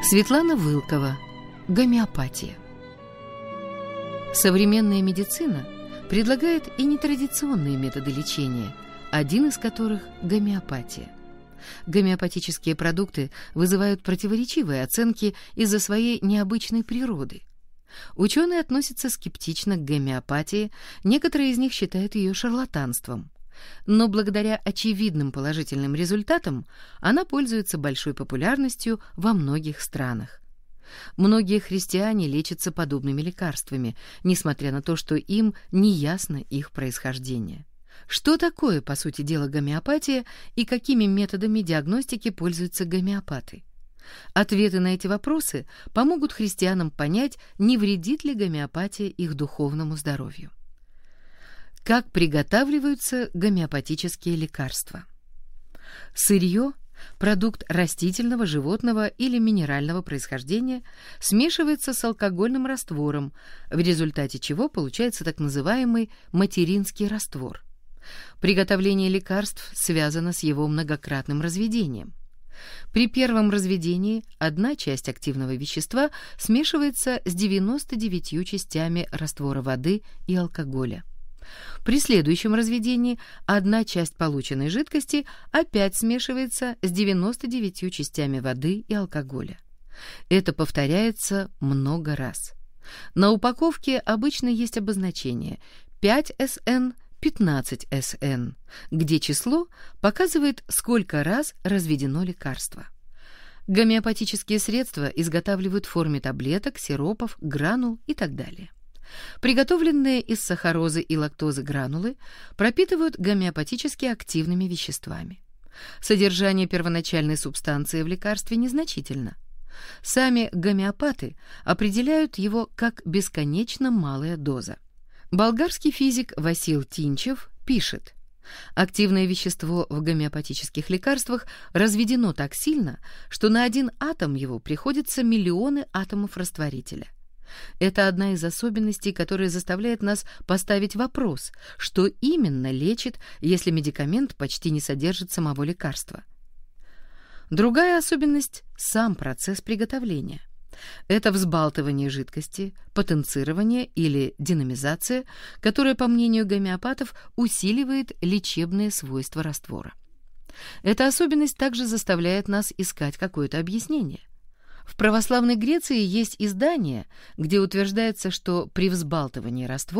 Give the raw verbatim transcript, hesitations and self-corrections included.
Светлана Вылкова. Гомеопатия. Современная медицина предлагает и нетрадиционные методы лечения, один из которых – гомеопатия. Гомеопатические продукты вызывают противоречивые оценки из-за своей необычной природы. Ученые относятся скептично к гомеопатии, некоторые из них считают ее шарлатанством. Но благодаря очевидным положительным результатам она пользуется большой популярностью во многих странах. Многие христиане лечатся подобными лекарствами, несмотря на то, что им не ясно их происхождение. Что такое, по сути дела, гомеопатия и какими методами диагностики пользуются гомеопаты? Ответы на эти вопросы помогут христианам понять, не вредит ли гомеопатия их духовному здоровью. Как приготавливаются гомеопатические лекарства? Сырье, продукт растительного, животного или минерального происхождения, смешивается с алкогольным раствором, в результате чего получается так называемый материнский раствор. Приготовление лекарств связано с его многократным разведением. При первом разведении одна часть активного вещества смешивается с девяноста девятью частями раствора воды и алкоголя. При следующем разведении одна часть полученной жидкости опять смешивается с девяноста девятью частями воды и алкоголя. Это повторяется много раз. На упаковке обычно есть обозначение пять эс эн, пятнадцать эс эн, где число показывает, сколько раз разведено лекарство. Гомеопатические средства изготавливают в форме таблеток, сиропов, гранул и так далее. Приготовленные из сахарозы и лактозы гранулы пропитывают гомеопатически активными веществами. Содержание первоначальной субстанции в лекарстве незначительно. Сами гомеопаты определяют его как бесконечно малая доза. Болгарский физик Васил Тинчев пишет: активное вещество в гомеопатических лекарствах разведено так сильно, что на один атом его приходится миллионы атомов растворителя. Это одна из особенностей, которая заставляет нас поставить вопрос, что именно лечит, если медикамент почти не содержит самого лекарства. Другая особенность – сам процесс приготовления. Это взбалтывание жидкости, потенцирование или динамизация, которая, по мнению гомеопатов, усиливает лечебные свойства раствора. Эта особенность также заставляет нас искать какое-то объяснение. В православной Греции есть издание, где утверждается, что при взбалтывании раствора